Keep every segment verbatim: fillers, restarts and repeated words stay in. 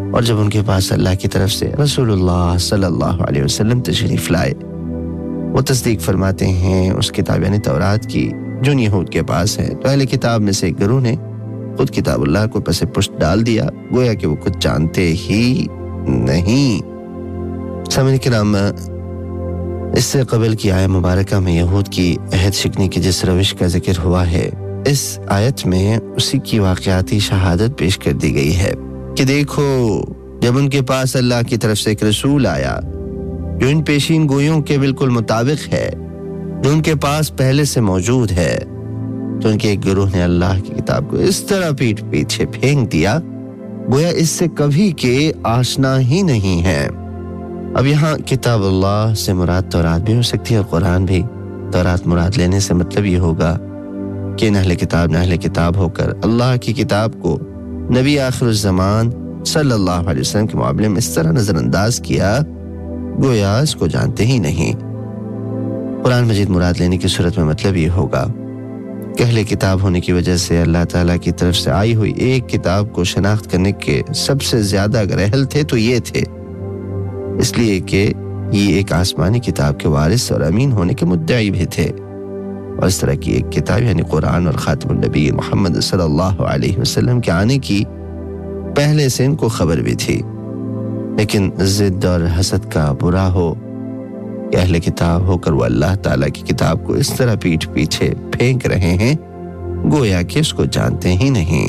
اور جب ان کے پاس اللہ کی طرف سے رسول اللہ صلی اللہ علیہ وسلم تشریف لائے، وہ تصدیق فرماتے ہیں اس کتاب یعنی تورات کی جو یہود کے پاس ہے، تو اہل کتاب میں سے ایک گروہ نے خود کتاب اللہ کو پس پشت ڈال دیا، گویا کہ وہ کچھ جانتے ہی نہیں۔ سامعین کرام، اس سے قبل کی آیت مبارکہ میں یہود کی عہد شکنی کی جس روش کا ذکر ہوا ہے، اس آیت میں اسی کی واقعاتی شہادت پیش کر دی گئی ہے کہ دیکھو جب ان کے پاس اللہ کی طرف سے ایک رسول آیا جو ان پیشین گویوں کے بالکل مطابق ہے، جو ان کے پاس پہلے سے موجود ہے، تو ان کے ایک گروہ نے اللہ کی کتاب کو اس طرح پیٹھ پیچھے پھینک دیا گویا اس سے کبھی کے آشنا ہی نہیں ہے۔ اب یہاں کتاب اللہ سے مراد تورات بھی ہو سکتی ہے اور قرآن بھی۔ تورات مراد لینے سے مطلب یہ ہوگا کہ اہل کتاب نے اہل کتاب ہو کر اللہ کی کتاب کو نبی آخر الزمان صلی اللہ علیہ وسلم کے معاملے میں اس طرح نظر انداز کیا گویا اس کو جانتے ہی نہیں۔ قرآن مجید مراد لینے کی صورت میں مطلب یہ ہوگا کہ اہل کتاب ہونے کی وجہ سے اللہ تعالیٰ کی طرف سے آئی ہوئی ایک کتاب کو شناخت کرنے کے سب سے زیادہ اگر اہل تھے تو یہ تھے، اس لیے کہ یہ ایک آسمانی کتاب کے وارث اور امین ہونے کے مدعی بھی تھے، اور اس طرح کی ایک کتاب یعنی قرآن اور خاتم النبی محمد صلی اللہ علیہ وسلم کے آنے کی پہلے سے ان کو خبر بھی تھی، لیکن ضد اور حسد کا برا ہو کہ اہل کتاب ہو کر وہ اللہ تعالیٰ کی کتاب کو اس طرح پیٹھ پیچھے پھینک رہے ہیں گویا کہ اس کو جانتے ہی نہیں۔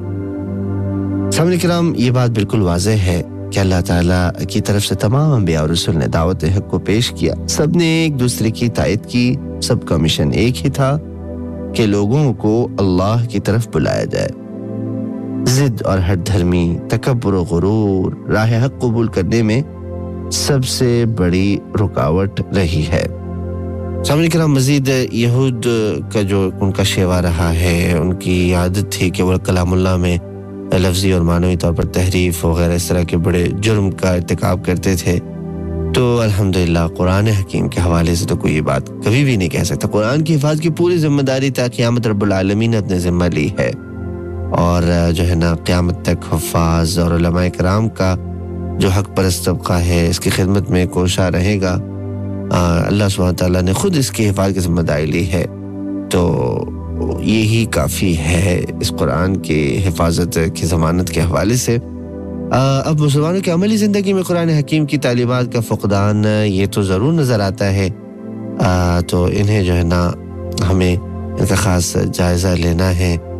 سامعین کرام، یہ بات بالکل واضح ہے کہ اللہ تعالیٰ کی طرف سے تمام انبیاء اور رسول نے دعوت حق کو پیش کیا، سب نے ایک دوسرے کی تائید کی، سب کا مشن ایک ہی تھا کہ لوگوں کو اللہ کی طرف بلایا جائے۔ ضد اور ہٹ دھرمی، تکبر و غرور راہ حق قبول کرنے میں سب سے بڑی رکاوٹ رہی ہے۔ سامعین کرام، مزید یہود کا جو ان کا شیوا رہا ہے، ان کی عادت تھی کہ وہ کلام اللہ میں لفظی اور معنوی طور پر تحریف وغیرہ اس طرح کے بڑے جرم کا ارتکاب کرتے تھے، تو الحمدللہ قرآن حکیم کے حوالے سے تو کوئی یہ بات کبھی بھی نہیں کہہ سکتا۔ قرآن کی حفاظت کی پوری ذمہ داری تا قیامت رب العالمین نے اپنے ذمہ لی ہے، اور جو ہے نا قیامت تک حفاظ اور علماء کرام کا جو حق پرست طبقہ ہے اس کی خدمت میں کوشاں رہے گا۔ اللہ سبحانہ تعالیٰ نے خود اس کی حفاظت کی ذمہ داری لی ہے، تو یہی کافی ہے اس قرآن کی حفاظت کی ضمانت کے حوالے سے۔ اب مسلمانوں کی عملی زندگی میں قرآن حکیم کی تعلیمات کا فقدان یہ تو ضرور نظر آتا ہے، تو انہیں جو ہے نا ہمیں ان کا خاص جائزہ لینا ہے۔